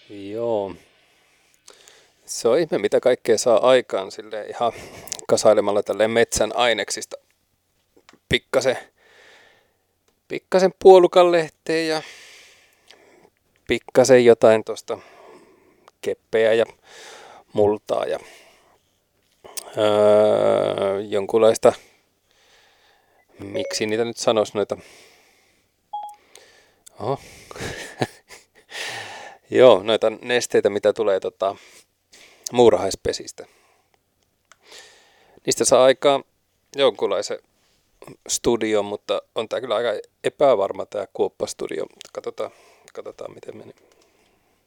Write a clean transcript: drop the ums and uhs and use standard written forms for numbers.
Joo. Se on ihme, mitä kaikkea saa aikaan sille ihan kasailemalla tälleen metsän aineksista. Pikkasen, pikkasen puolukanlehteen ja pikkasen jotain tuosta keppeä ja multaa ja jonkunlaista, miksi niitä nyt sanoisi noita. Oho. Joo, noita nesteitä, mitä tulee muurahaispesistä. Niistä saa aikaan jonkunlaisen studion, mutta on tää kyllä aika epävarma tää kuoppastudio. Katsotaan miten meni.